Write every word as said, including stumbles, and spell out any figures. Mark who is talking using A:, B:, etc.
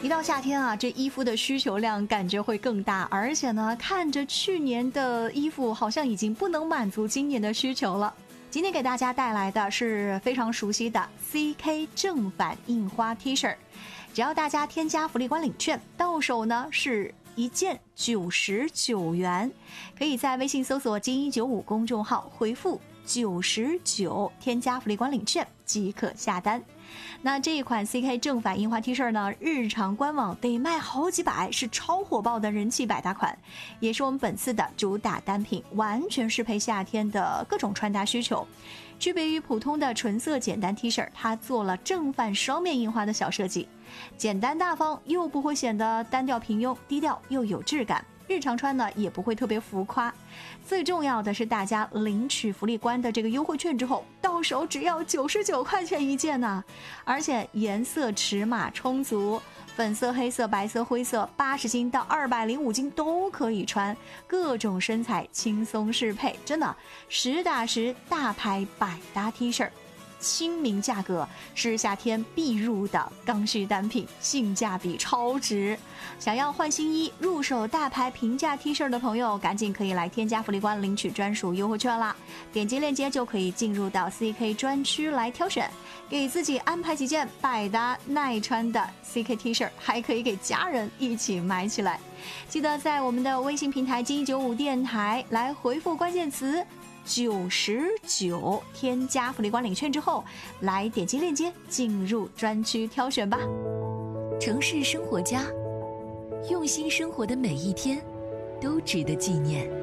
A: 一到夏天啊，这衣服的需求量感觉会更大，而且呢，看着去年的衣服好像已经不能满足今年的需求了。今天给大家带来的是非常熟悉的 C K 正反印花 T 恤，只要大家添加福利官领券，到手呢是一件九十九元，可以在微信搜索金一九五公众号回复九十九，添加福利官领券即可下单。那这一款 C K 正反印花 T 恤呢，日常官网得卖好几百，是超火爆的人气百搭款，也是我们本次的主打单品，完全适配夏天的各种穿搭需求。区别于普通的纯色简单 T 恤，它做了正反双面印花的小设计，简单大方又不会显得单调平庸，低调又有质感。日常穿呢也不会特别浮夸，最重要的是大家领取福利官的这个优惠券之后，到手只要九十九块钱一件呢、啊，而且颜色尺码充足，粉色、黑色、白色、灰色，八十斤到二百零五斤都可以穿，各种身材轻松适配，真的实打实大牌百搭 T 恤。亲民价格是夏天必入的刚需单品，性价比超值。想要换新衣入手大牌平价 T 恤的朋友，赶紧可以来添加福利官领取专属优惠券啦！点击链接就可以进入到 C K 专区来挑选，给自己安排几件百搭耐穿的 C K T 恤，还可以给家人一起买起来。记得在我们的微信平台金一九五电台来回复关键词九十九，添加福利官领券之后，来点击链接进入专区挑选吧。
B: 城市生活家，用心生活的每一天都值得纪念。